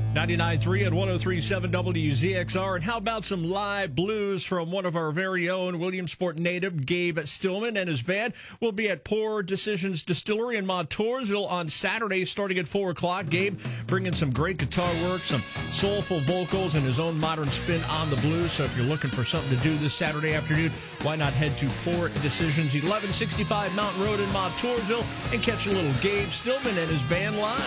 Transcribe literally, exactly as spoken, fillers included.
ninety-nine point three and one oh three point seven W Z X R. And how about some live blues from one of our very own Williamsport native, Gabe Stillman, and his band? We'll be at Poor Decisions Distillery in Montoursville on Saturday starting at four o'clock. Gabe bringing some great guitar work, some soulful vocals, and his own modern spin on the blues. So if you're looking for something to do this Saturday afternoon, why not head to Poor Decisions, eleven sixty-five Mountain Road in Montoursville, and catch a little Gabe Stillman and his band live.